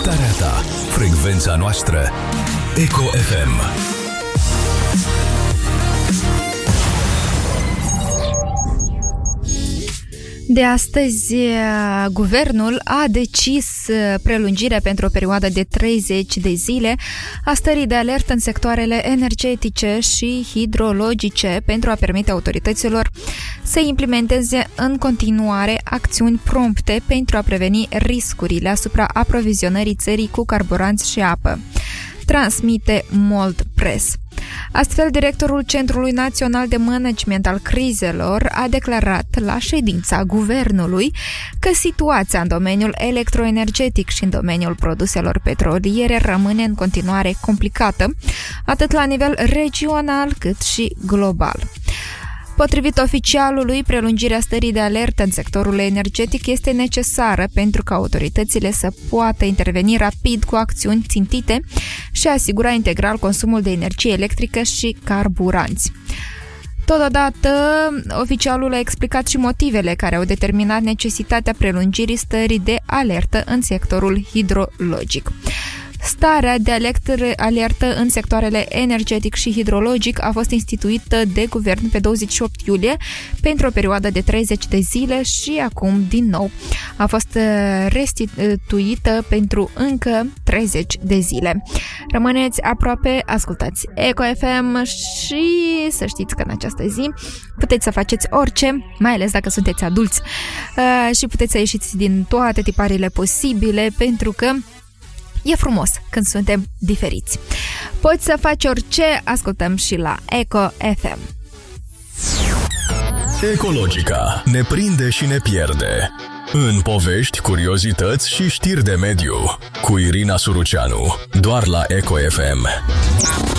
starea ta, frecvența noastră. Eco FM. De astăzi, guvernul a decis prelungirea pentru o perioadă de 30 de zile a stării de alertă în sectoarele energetice și hidrologice pentru a permite autorităților să implementeze în continuare acțiuni prompte pentru a preveni riscurile asupra aprovizionării țării cu carburanți și apă, transmite Mold Press. Astfel, directorul Centrului Național de Management al Crizelor a declarat la ședința guvernului că situația în domeniul electroenergetic și în domeniul produselor petroliere rămâne în continuare complicată, atât la nivel regional cât și global. Potrivit oficialului, prelungirea stării de alertă în sectorul energetic este necesară pentru ca autoritățile să poată interveni rapid cu acțiuni țintite și asigura integral consumul de energie electrică și carburanți. Totodată, oficialul a explicat și motivele care au determinat necesitatea prelungirii stării de alertă în sectorul hidrologic. Starea de alertă în sectoarele energetic și hidrologic a fost instituită de guvern pe 28 iulie pentru o perioadă de 30 de zile și acum, din nou, a fost restituită pentru încă 30 de zile. Rămâneți aproape, ascultați Eco FM și să știți că în această zi puteți să faceți orice, mai ales dacă sunteți adulți, și puteți să ieșiți din toate tiparele posibile, pentru că e frumos când suntem diferiți. Poți să faci orice, ascultăm și la Eco FM. Ecologica ne prinde și ne pierde. În povești, curiozități și știri de mediu. Cu Irina Suruceanu, doar la Eco FM.